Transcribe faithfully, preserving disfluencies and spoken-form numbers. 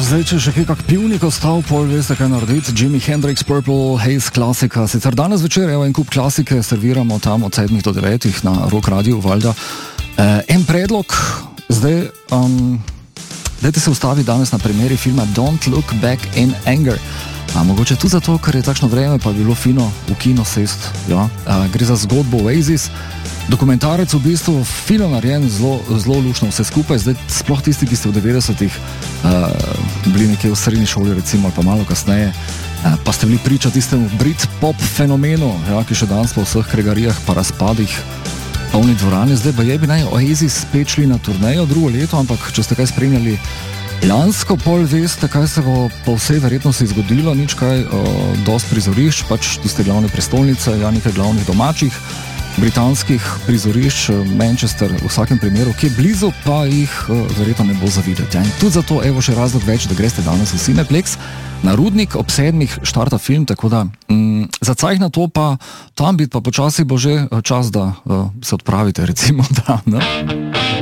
zdaj, če še kaj kak pivnik ostal, pol veste, kaj narediti. Jimi Hendrix, Purple Haze, klasika. Sicer danes večer, evo, en kup klasike serviramo tam od sedmih do devetih na Rock Radio, valjda. Uh, en predlog, zdaj, um, dajte se ustavi danes na primeri filma Don't Look Back in Anger. A mogoče tudi zato, ker je takšno vreme, pa bi bilo fino v kino sest. Ja? Uh, gre za zgodbo Oasis. Dokumentarec v bistvu, film narejen zelo, zelo lušno vse skupaj, zdaj sploh tisti, ki ste v devetdesetih uh, bili nekje v srednji šoli recimo, ali pa malo kasneje, uh, pa ste bili priča tistemu Britpop fenomenu, ja, ki še danes po vseh kregarijah pa razpadih polni dvorani, zdaj pa je bi naj Oasis spet šli na turnejo drugo leto, ampak če ste kaj spremljali lansko, pol veste, kaj se bo po vsej verjetnosti zgodilo, nič kaj, uh, dost prizorišč, pač tiste glavne prestolnice, ja, nekaj glavnih domačih britanskih prizorišč, Manchester v vsakem primeru, ki je blizu, pa jih uh, verjetno ne bo zavideti. Ja. In tudi zato, evo še razlog več, da greste danes v Cineplex na Rudnik, ob sedmih štarta film, tako da mm, za cajh na to pa tam biti, pa počasi bo že čas, da uh, se odpravite, recimo, da, ne?